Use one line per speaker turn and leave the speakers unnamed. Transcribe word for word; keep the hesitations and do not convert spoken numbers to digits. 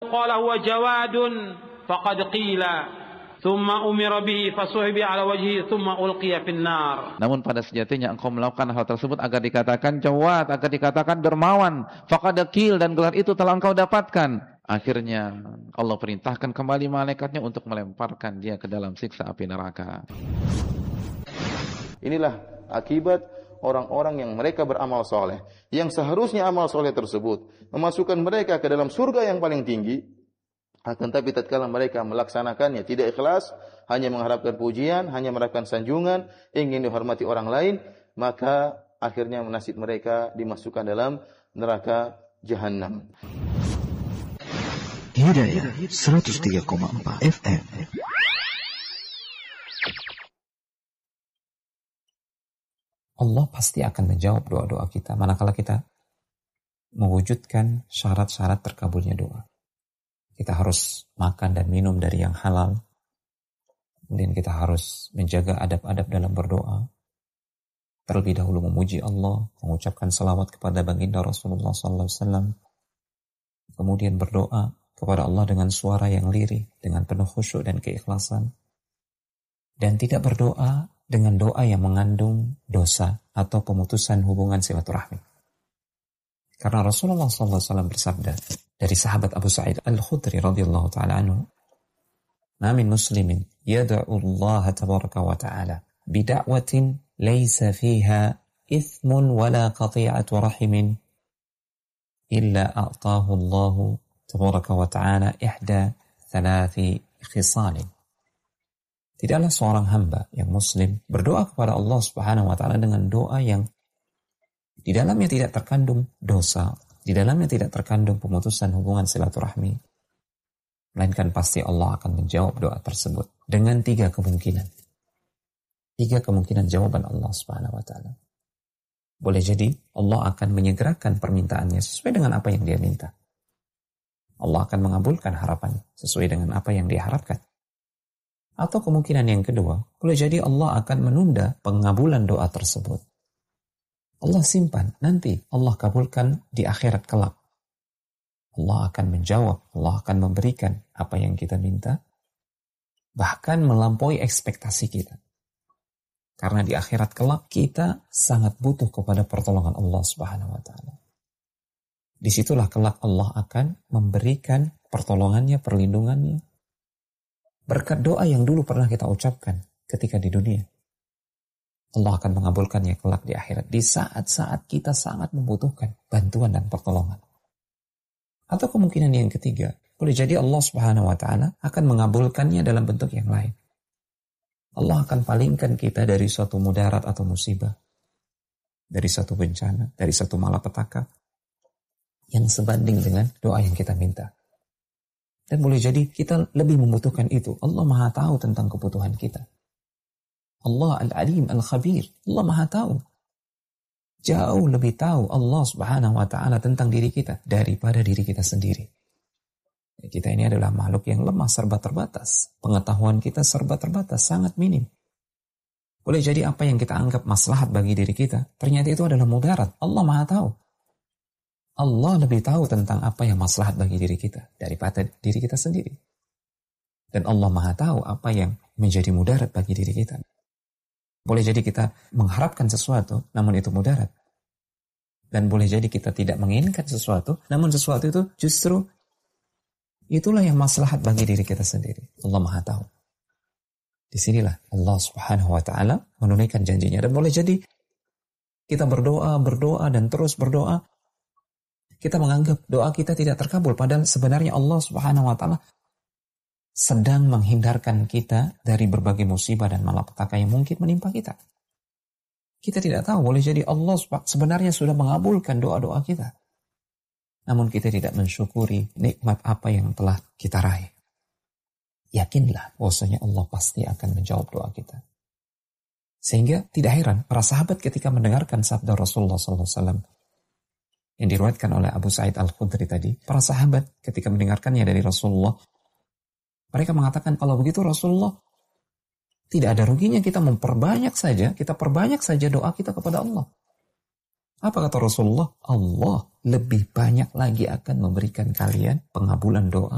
qala huwa jawadun faqad qila thumma umira bihi fasuhibi ala wajhihi thumma ulqiya finnar.
Namun pada sejatinya engkau melakukan hal tersebut agar dikatakan jawad, agar dikatakan dermawan, faqad qil, dan gelar itu telah engkau dapatkan. Akhirnya Allah perintahkan kembali malaikatnya untuk melemparkan dia ke dalam siksa api neraka.
Inilah akibat orang-orang yang mereka beramal soleh, yang seharusnya amal soleh tersebut memasukkan mereka ke dalam surga yang paling tinggi, akan tapi tatkala mereka melaksanakannya tidak ikhlas, hanya mengharapkan pujian, hanya mengharapkan sanjungan, ingin dihormati orang lain, maka akhirnya nasib mereka dimasukkan dalam neraka jahanam.
Hidayah seratus tiga koma empat F M.
Allah pasti akan menjawab doa-doa kita manakala kita mewujudkan syarat-syarat terkabulnya doa. Kita harus makan dan minum dari yang halal. Kemudian kita harus menjaga adab-adab dalam berdoa. Terlebih dahulu memuji Allah, mengucapkan salawat kepada baginda Rasulullah sallallahu alaihi wasallam. Kemudian berdoa kepada Allah dengan suara yang lirih, dengan penuh khusyuk dan keikhlasan. Dan tidak berdoa dengan doa yang mengandung dosa atau pemutusan hubungan silaturahmi. Karena Rasulullah sallallahu alaihi wasallam bersabda dari sahabat Abu Sa'id Al-Khudri radhiyallahu ta'ala anhu, "Ma min muslimin yad'u Allah tabaraka wa ta'ala bida'watin laysa fiha ithmun wala qati'atu rahimin illa a'tahu Allah tabaraka wa ta'ala ihda thalathi khisalin." Tidaklah seorang hamba yang muslim berdoa kepada Allah Subhanahu wa taala dengan doa yang di dalamnya tidak terkandung dosa, di dalamnya tidak terkandung pemutusan hubungan silaturahmi, melainkan pasti Allah akan menjawab doa tersebut dengan tiga kemungkinan. Tiga kemungkinan jawaban Allah Subhanahu wa taala. Boleh jadi Allah akan menyegerakan permintaannya sesuai dengan apa yang dia minta. Allah akan mengabulkan harapannya sesuai dengan apa yang dia harapkan. Atau kemungkinan yang kedua, boleh jadi Allah akan menunda pengabulan doa tersebut. Allah simpan, nanti Allah kabulkan di akhirat kelak. Allah akan menjawab, Allah akan memberikan apa yang kita minta, bahkan melampaui ekspektasi kita. Karena di akhirat kelak kita sangat butuh kepada pertolongan Allah Subhanahu wa taala. Disitulah kelak Allah akan memberikan pertolongannya, perlindungannya, berkat doa yang dulu pernah kita ucapkan ketika di dunia. Allah akan mengabulkannya kelak di akhirat, di saat-saat kita sangat membutuhkan bantuan dan pertolongan. Atau kemungkinan yang ketiga, boleh jadi Allah Subhanahu wa taala akan mengabulkannya dalam bentuk yang lain. Allah akan palingkan kita dari suatu mudarat atau musibah, dari satu bencana, dari satu malapetaka yang sebanding dengan doa yang kita minta. Dan boleh jadi kita lebih membutuhkan itu. Allah Maha tahu tentang kebutuhan kita. Allah Al-Alim Al-Khabir. Allah Maha tahu. Jauh lebih tahu Allah Subhanahu wa taala tentang diri kita daripada diri kita sendiri. Kita ini adalah makhluk yang lemah, serba terbatas. Pengetahuan kita serba terbatas, sangat minim. Boleh jadi apa yang kita anggap maslahat bagi diri kita, ternyata itu adalah mudarat. Allah Maha tahu. Allah lebih tahu tentang apa yang maslahat bagi diri kita daripada diri kita sendiri. Dan Allah Maha tahu apa yang menjadi mudarat bagi diri kita. Boleh jadi kita mengharapkan sesuatu, namun itu mudarat. Dan boleh jadi kita tidak menginginkan sesuatu, namun sesuatu itu justru itulah yang maslahat bagi diri kita sendiri. Allah Maha tahu. Disinilah Allah Subhanahu wa taala menunaikan janjinya. Dan boleh jadi kita berdoa, berdoa, dan terus berdoa, kita menganggap doa kita tidak terkabul, padahal sebenarnya Allah Subhanahu wa taala sedang menghindarkan kita dari berbagai musibah dan malapetaka yang mungkin menimpa kita. Kita tidak tahu, boleh jadi Allah sebenarnya sudah mengabulkan doa-doa kita. Namun kita tidak mensyukuri nikmat apa yang telah kita raih. Yakinlah bahwasanya Allah pasti akan menjawab doa kita. Sehingga tidak heran para sahabat ketika mendengarkan sabda Rasulullah sallallahu alaihi wasallam yang diriwayatkan oleh Abu Sa'id Al-Khudri tadi, para sahabat ketika mendengarkannya dari Rasulullah, mereka mengatakan, kalau begitu Rasulullah, tidak ada ruginya kita memperbanyak saja, kita perbanyak saja doa kita kepada Allah. Apa kata Rasulullah? Allah lebih banyak lagi akan memberikan kalian pengabulan doa